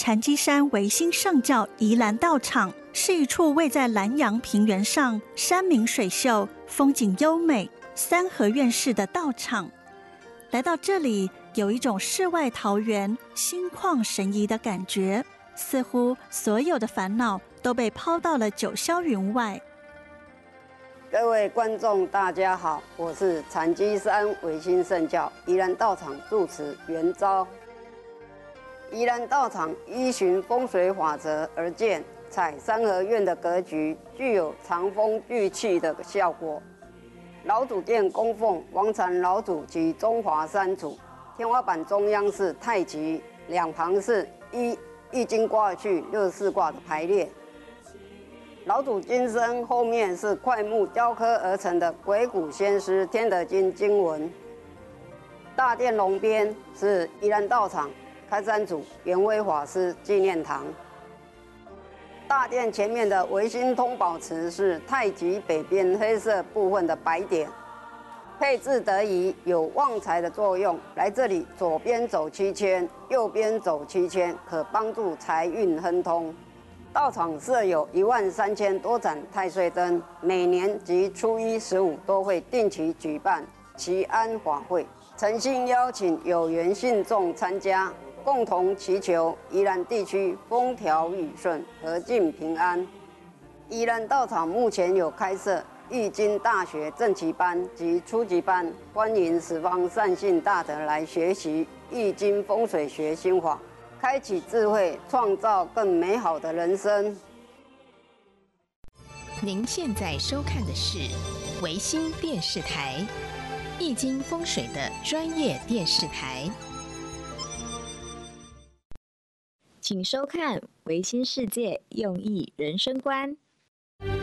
禅机山维新上教宜兰道场是一处位在南洋平原上，山明水秀，风景优美，三合院式的道场。来到这里，有一种世外桃源、心旷神怡的感觉，似乎所有的烦恼都被抛到了九霄云外。 各位观众，大家好，我是禅机山维新圣教宜兰道场住持元昭。宜兰道场依循风水法则而建，采三合院的格局，具有藏风聚气的效果。老主殿供奉王禅老祖及中华三祖，天花板中央是太极，两旁是易经卦序64卦的排列。老祖金身后面是块木雕刻而成的鬼谷先师天德经经文。大殿龙边是宜兰道场开山祖圆威法师纪念堂。大殿前面的维新通宝池是太极北边黑色部分的白点，配置得宜，有旺财的作用。来这里左边走7圈，右边走7圈，可帮助财运亨通。道场设有13000多盏太岁灯，每年及初一、15都会定期举办祈安法会，诚心邀请有缘信众参加，共同祈求宜兰地区风调雨顺、和敬平安。宜兰道场目前有开设易经大学正期班及初级班，欢迎十方善信大德来学习易经风水学心法，开启智慧，创造更美好的人生。 您现在收看的是维新电视台，易经风水的专业电视台。 请收看《维新世界用易人生观》。